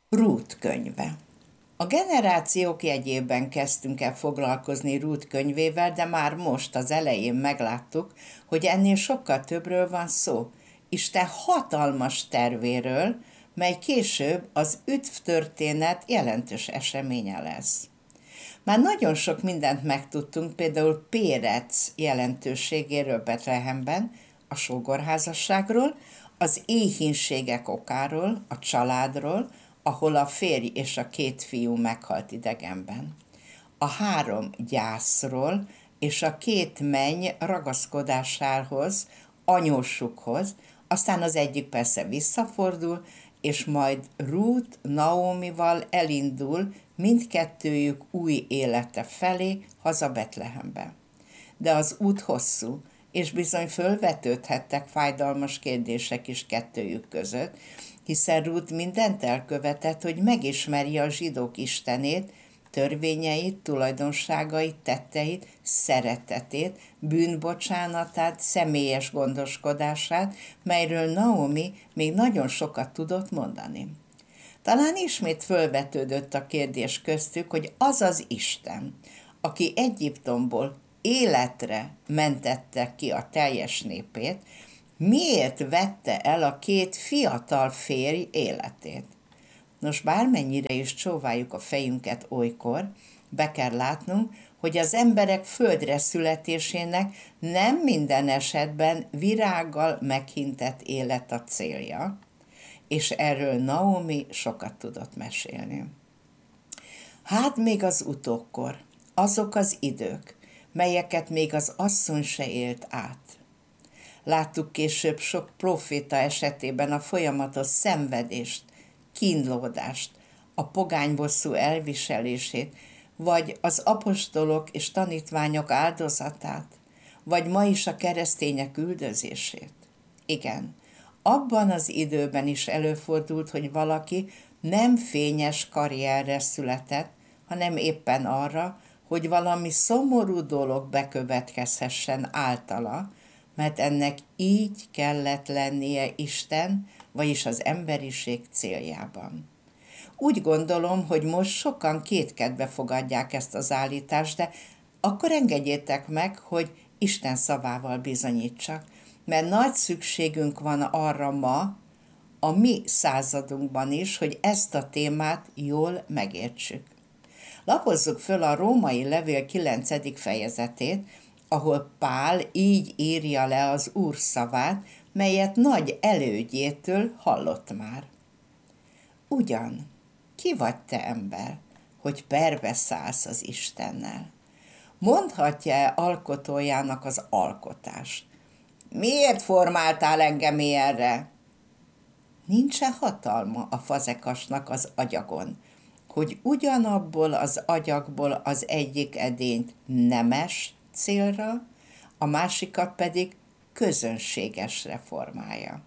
Ruth könyve. A generációk jegyében kezdtünk el foglalkozni Ruth könyvével, de már most az elején megláttuk, hogy ennél sokkal többről van szó. Isten hatalmas tervéről, mely később az üdvtörténet jelentős eseménye lesz. Már nagyon sok mindent megtudtunk, például Pérec jelentőségéről Betlehemben, a sógorházasságról, az éhínségek okáról, a családról, ahol a férj és a két fiú meghalt idegenben, a három gyászról és a két menny ragaszkodásához, anyósukhoz, aztán az egyik persze visszafordul, és majd Ruth Naomival elindul mindkettőjük új élete felé haza Betlehembe. De az út hosszú, és bizony fölvetődhettek fájdalmas kérdések is kettőjük között, hiszen Ruth mindent elkövetett, hogy megismerje a zsidók istenét, törvényeit, tulajdonságait, tetteit, szeretetét, bűnbocsánatát, személyes gondoskodását, melyről Naomi még nagyon sokat tudott mondani. Talán ismét fölvetődött a kérdés köztük, hogy az az Isten, aki Egyiptomból életre mentette ki a teljes népét, miért vette el a két fiatal férj életét? Nos, bármennyire is csóváljuk a fejünket olykor, be kell látnunk, hogy az emberek földre születésének nem minden esetben virággal meghintett élet a célja, és erről Naomi sokat tudott mesélni. Hát még az utókor, azok az idők, melyeket még az asszony se élt át. Láttuk később sok proféta esetében a folyamatos szenvedést, kínlódást, a pogánybosszú elviselését, vagy az apostolok és tanítványok áldozatát, vagy ma is a keresztények üldözését. Igen, abban az időben is előfordult, hogy valaki nem fényes karrierre született, hanem éppen arra, hogy valami szomorú dolog bekövetkezhessen általa, mert ennek így kellett lennie Isten, vagyis az emberiség céljában. Úgy gondolom, hogy most sokan kétkedve fogadják ezt az állítást, de akkor engedjétek meg, hogy Isten szavával bizonyítsak, mert nagy szükségünk van arra ma, a mi századunkban is, hogy ezt a témát jól megértsük. Lapozzuk föl a római levél 9. fejezetét, ahol Pál így írja le az Úr szavát, melyet nagy elődjétől hallott már. Ugyan, ki vagy te ember, hogy perbe szállsz az Istennel? Mondhatja-e alkotójának az alkotást? Miért formáltál engem ilyenre? Nincs-e hatalma a fazekasnak az agyagon, hogy ugyanabból az agyagból az egyik edényt nemes célra, a másikat pedig közönségesre formálja?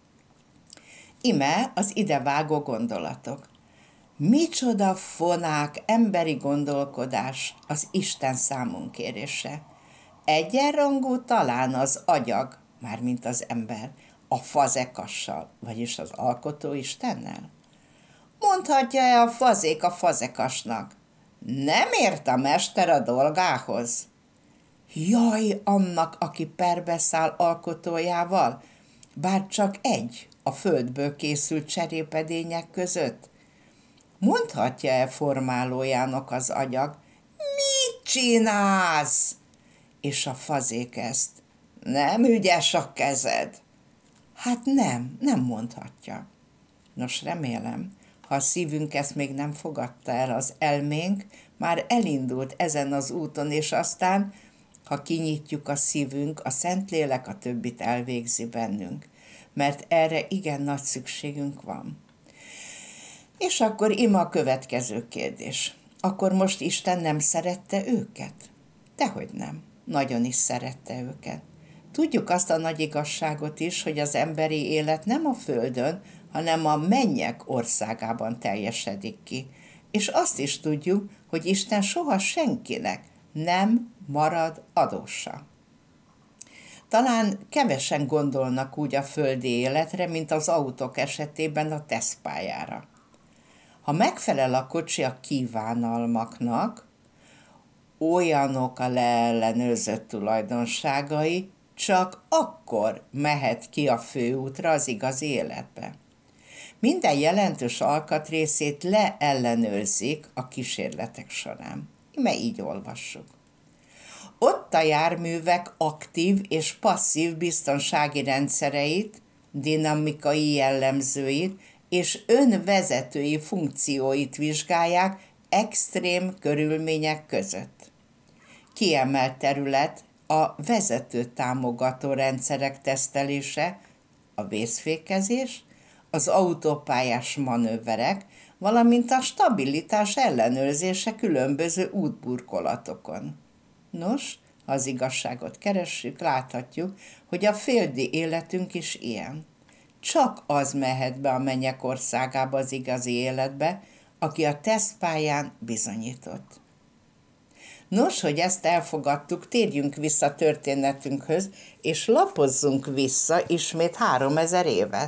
Ime az idevágó gondolatok. Micsoda fonák emberi gondolkodás az Isten számunkérése. Egyenrangú talán az agyag, mármint az ember, a fazekassal, vagyis az alkotó Istennel? Mondhatja-e a fazék a fazekasnak? Nem ért a mester a dolgához? Jaj annak, aki perbeszáll alkotójával, bár csak egy a földből készült cserépedények között. Mondhatja-e formálójának az agyag? Mit csinálsz? És a fazék ezt. Nem ügyes a kezed. Hát nem mondhatja. Nos, remélem, ha a szívünk ezt még nem fogadta el, az elménk már elindult ezen az úton, és aztán, ha kinyitjuk a szívünk, a Szentlélek a többit elvégzi bennünk, mert erre igen nagy szükségünk van. És akkor ima a következő kérdés. Akkor most Isten nem szerette őket? Dehogy nem. Nagyon is szerette őket. Tudjuk azt a nagy igazságot is, hogy az emberi élet nem a földön, hanem a mennyek országában teljesedik ki. És azt is tudjuk, hogy Isten soha senkinek nem marad adóssa. Talán kevesen gondolnak úgy a földi életre, mint az autók esetében a tesztpályára. Ha megfelel a kocsi a kívánalmaknak, olyanok a leellenőrzött tulajdonságai, csak akkor mehet ki a főútra az igazi életbe. Minden jelentős alkatrészét leellenőrzik a kísérletek során. Íme így olvassuk. Ott a járművek aktív és passzív biztonsági rendszereit, dinamikai jellemzőit és önvezetői funkcióit vizsgálják extrém körülmények között. Kiemelt terület a vezető támogató rendszerek tesztelése, a vészfékezés, az autópályás manőverek, valamint a stabilitás ellenőrzése különböző útburkolatokon. Nos, ha az igazságot keressük, láthatjuk, hogy a földi életünk is ilyen. Csak az mehet be a mennyek országába az igazi életbe, aki a tesztpályán bizonyított. Nos, hogy ezt elfogadtuk, térjünk vissza történetünkhöz, és lapozzunk vissza ismét 3000 évet.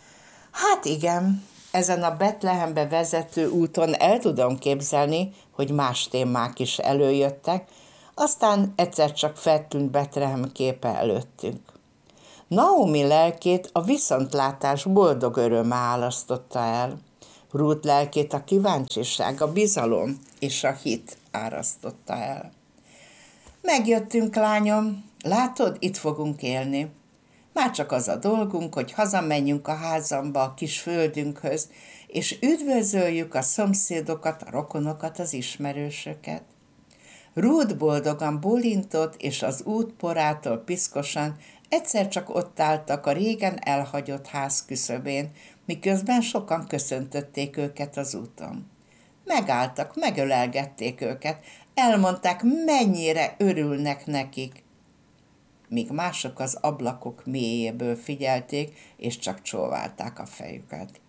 Hát igen, ezen a Betlehembe vezető úton el tudom képzelni, hogy más témák is előjöttek, aztán egyszer csak feltűnt Betlehem képe előttünk. Naomi lelkét a viszontlátás boldog öröme árasztotta el. Rút lelkét a kíváncsiság, a bizalom és a hit árasztotta el. Megjöttünk, lányom, látod, itt fogunk élni. Már csak az a dolgunk, hogy hazamenjünk a házamba, a kis földünkhöz, és üdvözöljük a szomszédokat, a rokonokat, az ismerősöket. Ruth boldogan bólintott, és az út porától piszkosan egyszer csak ott álltak a régen elhagyott ház küszöbén, miközben sokan köszöntötték őket az úton. Megálltak, megölelgették őket, elmondták, mennyire örülnek nekik, míg mások az ablakok mélyéből figyelték, és csak csóválták a fejüket.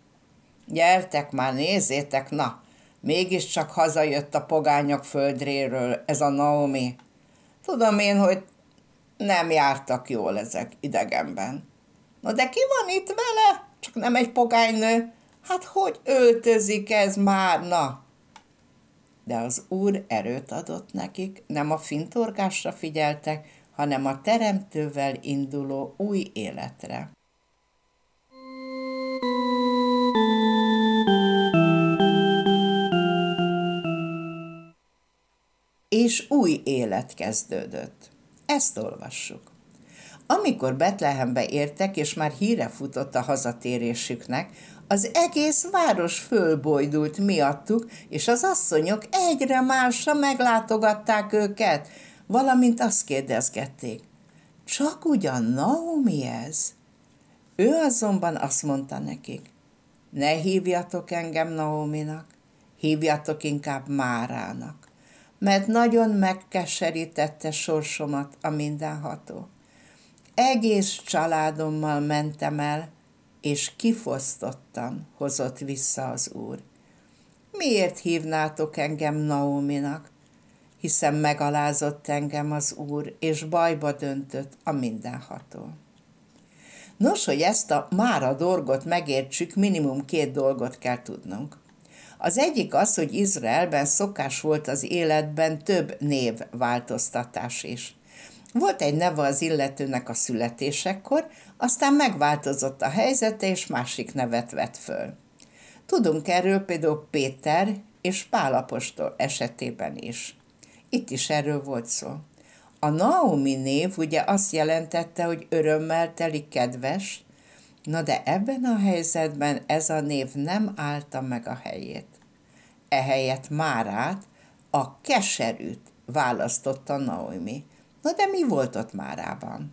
Gyertek már, nézzétek, na, mégiscsak hazajött a pogányok földréről ez a Naomi. Tudom én, hogy nem jártak jól ezek idegenben. Na de ki van itt vele? Csak nem egy pogánynő? Hát hogy öltözik ez már, na? De az Úr erőt adott nekik, nem a fintorgásra figyeltek, hanem a Teremtővel induló új életre. És új élet kezdődött. Ezt olvassuk. Amikor Betlehembe értek, és már híre futott a hazatérésüknek, az egész város fölbojdult miattuk, és az asszonyok egyre másra meglátogatták őket, valamint azt kérdezgették. Csak ugyan Naomi ez? Ő azonban azt mondta nekik, ne hívjatok engem Naominak, hívjatok inkább Márának, mert nagyon megkeserítette sorsomat a mindenható. Egész családommal mentem el, és kifosztottan hozott vissza az Úr. Miért hívnátok engem Naominak? Hiszen megalázott engem az Úr, és bajba döntött a mindenható. Nos, hogy ezt a mára dolgot megértsük, minimum 2 dolgot kell tudnunk. Az egyik az, hogy Izraelben szokás volt az életben több névváltoztatás is. Volt egy neve az illetőnek a születésekor, aztán megváltozott a helyzete, és másik nevet vett föl. Tudunk erről például Péter és Pál apostol esetében is. Itt is erről volt szó. A Naomi név ugye azt jelentette, hogy örömmel teli kedves, na de ebben a helyzetben ez a név nem állta meg a helyét. Ehelyett Márát, a keserűt választotta Naomi. Na de mi volt ott Márában?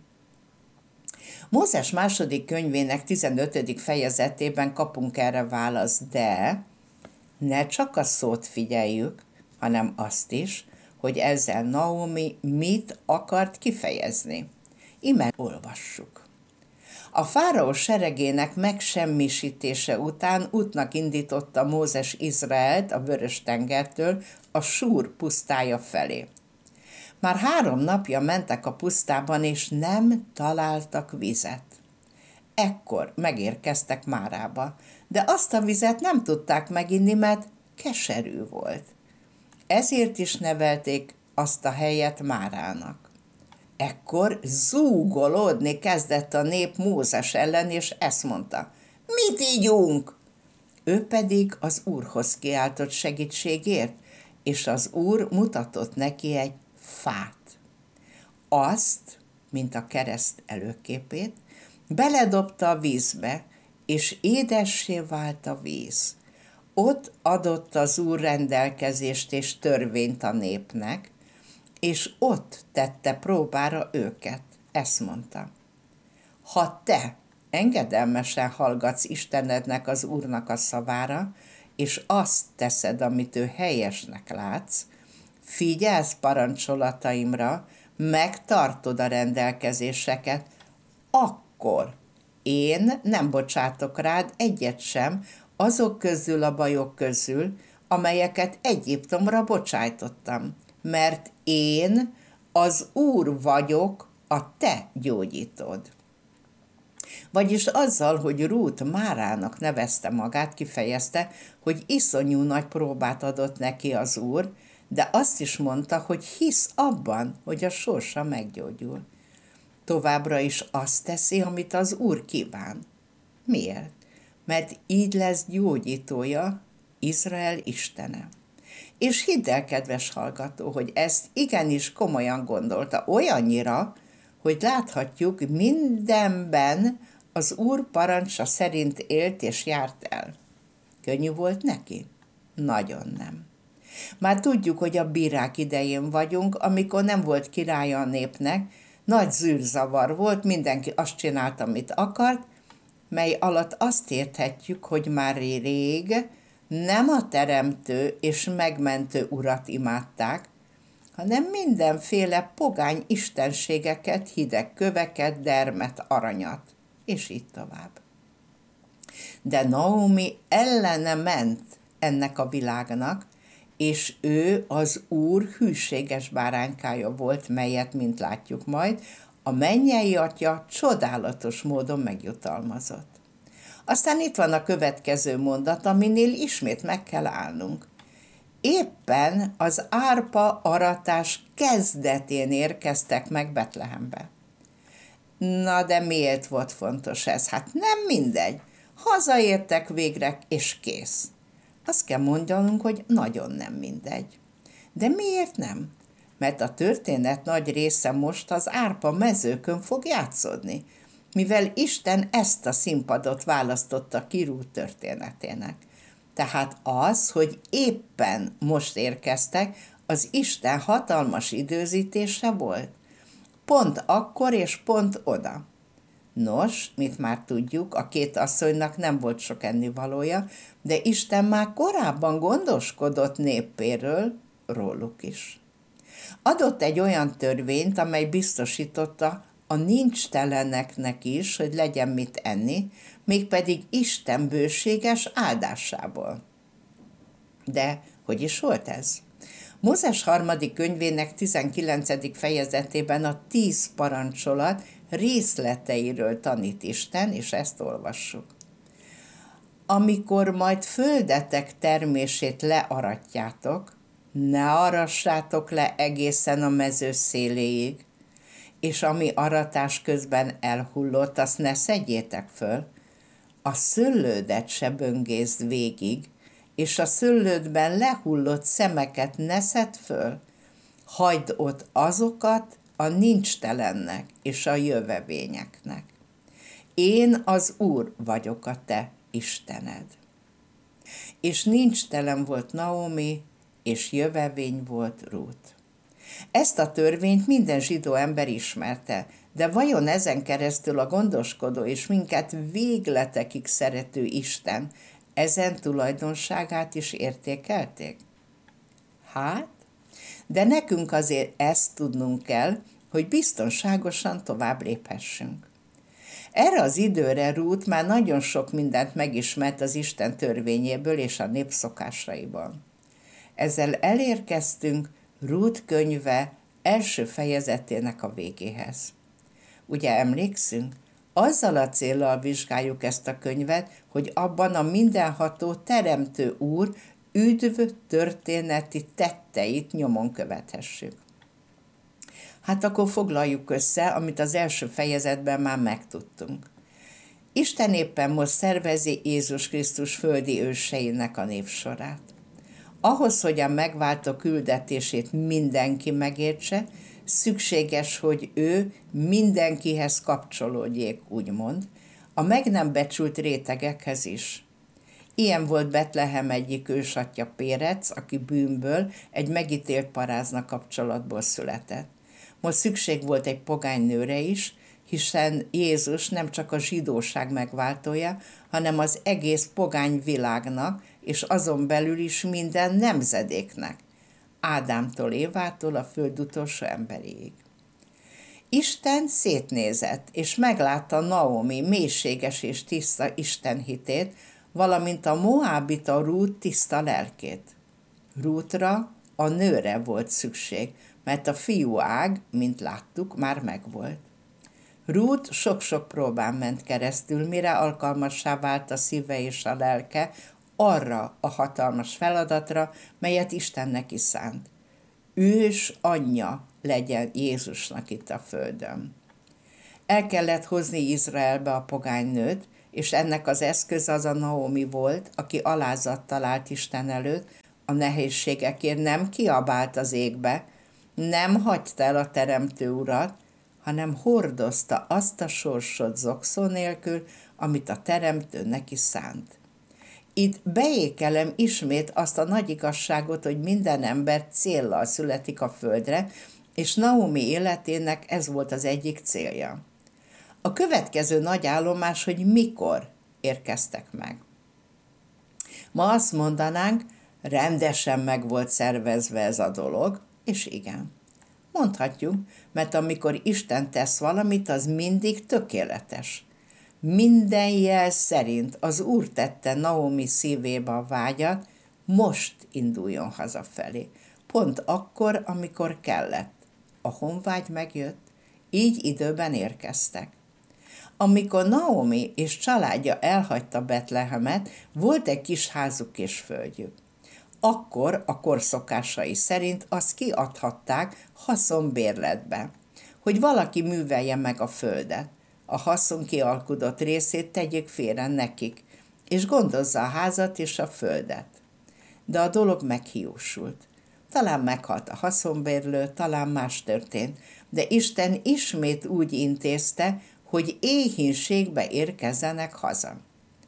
Mózes második könyvének 15. fejezetében kapunk erre választ, de ne csak a szót figyeljük, hanem azt is, hogy ezzel Naomi mit akart kifejezni. Íme olvassuk. A fáraó seregének megsemmisítése után útnak indította Mózes Izraelt a Vörös-tengertől a Súr pusztája felé. Már 3 napja mentek a pusztában, és nem találtak vizet. ekkor megérkeztek Márába, de azt a vizet nem tudták meginni, mert keserű volt. Ezért is nevelték azt a helyet Márának. Ekkor zúgolódni kezdett a nép Mózes ellen, és ezt mondta: mit ígyunk? Ő pedig az Úrhoz kiáltott segítségért, és az Úr mutatott neki egy fát. Azt, mint a kereszt előképét, beledobta a vízbe, és édessé vált a víz. Ott adott az Úr rendelkezést és törvényt a népnek, és ott tette próbára őket. Ezt mondta: ha te engedelmesen hallgatsz Istenednek, az Úrnak a szavára, és azt teszed, amit ő helyesnek látsz, figyelsz parancsolataimra, megtartod a rendelkezéseket, akkor én nem bocsátok rád egyet sem azok közül a bajok közül, amelyeket Egyiptomra bocsájtottam, mert én az Úr vagyok, a te gyógyítód. Vagyis azzal, hogy Rút Márának nevezte magát, kifejezte, hogy iszonyú nagy próbát adott neki az Úr, de azt is mondta, hogy hisz abban, hogy a sorsa meggyógyul. Továbbra is azt teszi, amit az Úr kíván. Miért? Mert így lesz gyógyítója, Izrael Istene. És hidd el, kedves hallgató, hogy ezt igenis komolyan gondolta, olyannyira, hogy láthatjuk, mindenben az Úr parancsa szerint élt és járt el. Könnyű volt neki? Nagyon nem. Már tudjuk, hogy a bírák idején vagyunk, amikor nem volt királya a népnek, nagy zűrzavar volt, mindenki azt csinált, amit akart, mely alatt azt érthetjük, hogy már rég nem a teremtő és megmentő urat imádták, hanem mindenféle pogány istenségeket, hideg köveket, dermet, aranyat, és így tovább. De Naomi ellene ment ennek a világnak, és ő az Úr hűséges báránykája volt, melyet, mint látjuk majd, a mennyei atya csodálatos módon megjutalmazott. Aztán itt van a következő mondat, aminél ismét meg kell állnunk. Éppen az árpa aratás kezdetén érkeztek meg Betlehembe. Na de miért volt fontos ez? Hát nem mindegy. Hazaértek végre, és kész. Azt kell mondanunk, hogy nagyon nem mindegy. De miért nem? Mert a történet nagy része most az árpa mezőkön fog játszódni, mivel Isten ezt a színpadot választotta ki Rút történetének. Tehát az, hogy éppen most érkeztek, az Isten hatalmas időzítése volt. Pont akkor és pont oda. Nos, mint már tudjuk, a két asszonynak nem volt sok ennivalója, de Isten már korábban gondoskodott népéről, róluk is. Adott egy olyan törvényt, amely biztosította a nincsteleneknek is, hogy legyen mit enni, mégpedig Isten bőséges áldásából. De hogy is volt ez? Mózes 3. könyvének 19. fejezetében a 10 parancsolat részleteiről tanít Isten, és ezt olvassuk. Amikor majd földetek termését learatjátok, ne arassátok le egészen a mező széléig, és ami aratás közben elhullott, azt ne szedjétek föl, a szőlődet se böngészd végig, és a szőlődben lehullott szemeket ne szedd föl, hagyd ott azokat a nincstelennek és a jövevényeknek. Én az Úr vagyok a te Istened. És nincstelen volt Naomi, és jövevény volt Rút. Ezt a törvényt minden zsidó ember ismerte, de vajon ezen keresztül a gondoskodó és minket végletekig szerető Isten ezen tulajdonságát is értékelték? Hát, de nekünk azért ezt tudnunk kell, hogy biztonságosan tovább léphessünk. Erre az időre Rút már nagyon sok mindent megismert az Isten törvényéből és a népszokásaiból. Ezzel elérkeztünk Rút könyve első fejezetének a végéhez. Ugye emlékszünk? Azzal a céllal vizsgáljuk ezt a könyvet, hogy abban a mindenható Teremtő Úr üdv történeti tetteit nyomon követhessük. Hát akkor foglaljuk össze, amit az első fejezetben már megtudtunk. Isten éppen most szervezi Jézus Krisztus földi őseinek a névsorát. Ahhoz, hogy a megváltó küldetését mindenki megértse, szükséges, hogy ő mindenkihez kapcsolódjék, úgymond, a meg nem becsült rétegekhez is. Ilyen volt Betlehem egyik ősatja Pérec, aki bűnből egy megítélt parázna kapcsolatból született. Most szükség volt egy pogány nőre is, hiszen Jézus nem csak a zsidóság megváltója, hanem az egész pogány világnak, és azon belül is minden nemzedéknek, Ádámtól Évától a föld utolsó emberéig. Isten szétnézett, és meglátta Naomi mélységes és tiszta istenhitét, valamint a moábita Rút tiszta lelkét. Rútra, a nőre volt szükség, mert a fiú ág, mint láttuk, már megvolt. Rút sok-sok próbán ment keresztül, mire alkalmassá vált a szíve és a lelke arra a hatalmas feladatra, melyet Isten neki szánt. Ős anyja legyen Jézusnak itt a földön. El kellett hozni Izraelbe a pogánynőt, és ennek az eszköz az a Naomi volt, aki alázattal állt Isten előtt, a nehézségekért nem kiabált az égbe, nem hagyta el a Teremtő Urat, hanem hordozta azt a sorsot zokszó nélkül, amit a Teremtő neki szánt. Itt beékelem ismét azt a nagy igazságot, hogy minden ember céllal születik a földre, és Naomi életének ez volt az egyik célja. A következő nagy állomás, hogy mikor érkeztek meg. Ma azt mondanánk, rendesen meg volt szervezve ez a dolog, és igen. Mondhatjuk, mert amikor Isten tesz valamit, az mindig tökéletes. Minden jel szerint az Úr tette Naomi szívébe a vágyat, most induljon hazafelé. Pont akkor, amikor kellett. A honvágy megjött, így időben érkeztek. Amikor Naomi és családja elhagyta Betlehemet, volt egy kis házuk és földjük. Akkor a korszokásai szerint azt kiadhatták haszonbérletbe, hogy valaki művelje meg a földet. A haszon kialkudott részét tegyék félre nekik, és gondozza a házat és a földet. De a dolog meghiúsult. Talán meghalt a haszonbérlő, talán más történt, de Isten ismét úgy intézte, hogy éhínségbe érkezzenek haza.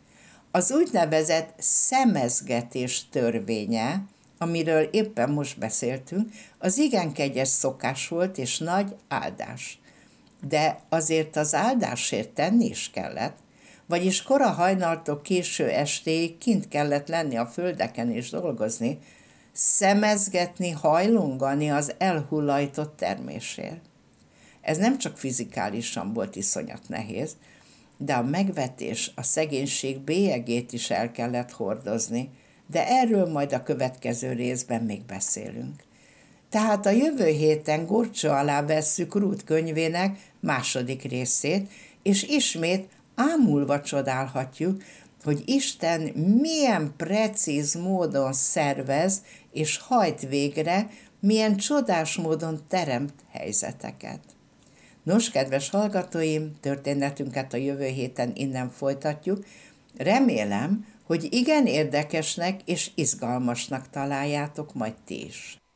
Az úgynevezett szemezgetés törvénye, amiről éppen most beszéltünk, az igen kegyes szokás volt és nagy áldás. De azért az áldásért tenni is kellett, vagyis kora hajnaltól késő estéig kint kellett lenni a földeken és dolgozni, szemezgetni, hajlongani az elhullajtott termésért. Ez nem csak fizikálisan volt iszonyat nehéz, de a megvetés, a szegénység bélyegét is el kellett hordozni, de erről majd a következő részben még beszélünk. Tehát a jövő héten górcső alá vesszük Rút könyvének második részét, és ismét ámulva csodálhatjuk, hogy Isten milyen precíz módon szervez és hajt végre, milyen csodás módon teremt helyzeteket. Nos, kedves hallgatóim, történetünket a jövő héten innen folytatjuk. Remélem, hogy igen érdekesnek és izgalmasnak találjátok majd ti is.